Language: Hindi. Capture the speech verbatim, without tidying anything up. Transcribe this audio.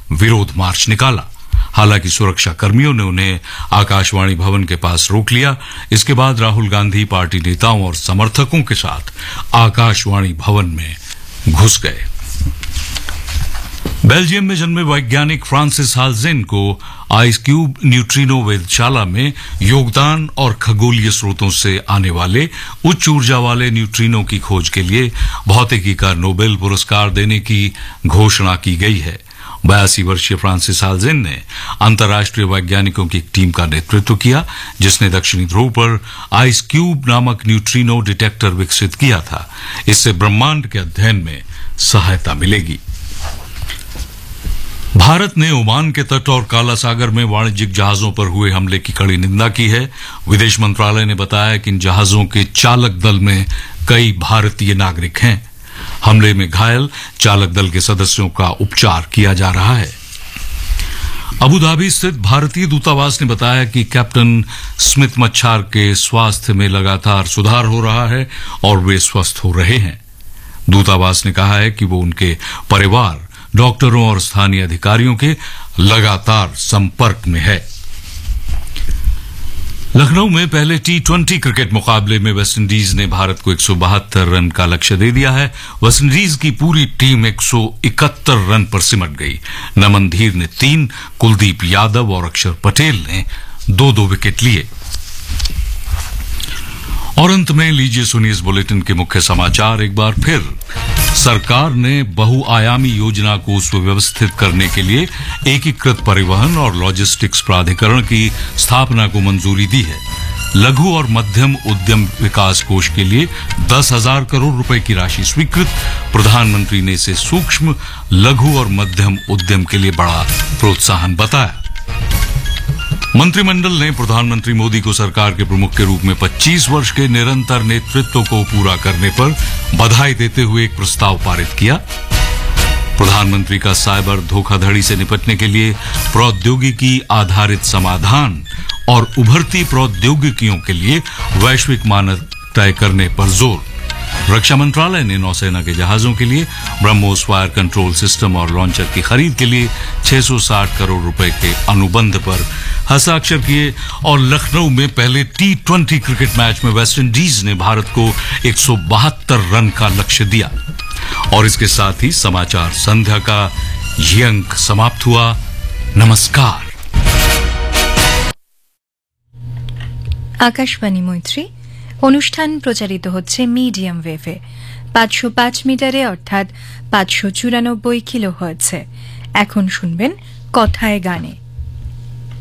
विरोध मार्च निकाला। हालांकि सुरक्षा कर्मियों ने उन्हें आकाशवाणी भवन के पास रोक लिया। इसके बाद राहुल गांधी पार्टी नेताओं और समर्थकों के साथ आकाशवाणी भवन में घुस गए। बेल्जियम में जन्मे वैज्ञानिक फ्रांसिस हाल्जेन को आइस क्यूब न्यूट्रिनो वेधशाला में योगदान और खगोलीय स्रोतों से आने वाले उच्च ऊर्जा वाले न्यूट्रिनो की खोज के लिए भौतिकी का नोबेल पुरस्कार देने की घोषणा की गई है। बयासी वर्षीय फ्रांसिस हाल्जेन ने अंतर्राष्ट्रीय वैज्ञानिकों की एक टीम का नेतृत्व किया, जिसने दक्षिणी ध्रुव पर आइस क्यूब नामक न्यूट्रिनो डिटेक्टर विकसित किया था। इससे ब्रह्मांड के अध्ययन में सहायता मिलेगी। भारत ने ओमान के तट और काला सागर में वाणिज्यिक जहाजों पर हुए हमले की कड़ी निंदा की है। विदेश मंत्रालय ने बताया कि इन जहाजों के चालक दल में कई भारतीय नागरिक हैं। हमले में घायल चालक दल के सदस्यों का उपचार किया जा रहा है। अबू धाबी स्थित भारतीय दूतावास ने बताया कि कैप्टन स्मिथ मच्छार के स्वास्थ्य में लगातार सुधार हो रहा है और वे स्वस्थ हो रहे हैं। दूतावास ने कहा है कि वो उनके परिवार, डॉक्टरों और स्थानीय अधिकारियों के लगातार संपर्क में है। लखनऊ में पहले टी ट्वेंटी क्रिकेट मुकाबले में वेस्टइंडीज ने भारत को एक सौ बहत्तर रन का लक्ष्य दे दिया है। वेस्टइंडीज की पूरी टीम एक सौ इकहत्तर रन पर सिमट गई। नमन धीर ने तीन, कुलदीप यादव और अक्षर पटेल ने दो दो विकेट लिए। और अंत में लीजिए सुनिए इस बुलेटिन के मुख्य समाचार एक बार फिर। सरकार ने बहुआयामी योजना को सुव्यवस्थित करने के लिए एकीकृत परिवहन और लॉजिस्टिक्स प्राधिकरण की स्थापना को मंजूरी दी है। लघु और मध्यम उद्यम विकास कोष के लिए दस हजार करोड़ रुपए की राशि स्वीकृत। प्रधानमंत्री ने इसे सूक्ष्म, लघु और मध्यम उद्यम के लिए बड़ा प्रोत्साहन बताया। मंत्रिमंडल ने प्रधानमंत्री मोदी को सरकार के प्रमुख के रूप में पच्चीस वर्ष के निरंतर नेतृत्व को पूरा करने पर बधाई देते हुए एक प्रस्ताव पारित किया। प्रधानमंत्री का साइबर धोखाधड़ी से निपटने के लिए प्रौद्योगिकी आधारित समाधान और उभरती प्रौद्योगिकियों के लिए वैश्विक मानक तय करने पर जोर। रक्षा मंत्रालय ने नौसेना के जहाजों के लिए ब्रह्मोस फायर कंट्रोल सिस्टम और लॉन्चर की खरीद के लिए छह सौ साठ करोड़ रुपए के अनुबंध पर हस्ताक्षर किए। और लखनऊ में पहले टी ट्वेंटी क्रिकेट मैच में वेस्टइंडीज ने भारत को एक सौ बहत्तर रन का लक्ष्य दिया। और इसके साथ ही समाचार संध्या का ये अंक समाप्त हुआ। नमस्कार। आकाशवाणी मैत्री অনুষ্ঠান প্রচারিত হচ্ছে মিডিয়াম ওয়েভে পাঁচশো পাঁচ মিটারে অর্থাৎ পাঁচশো চুরানব্বই কিলো হার্টজে। এখন শুনবেন কথায় গানে।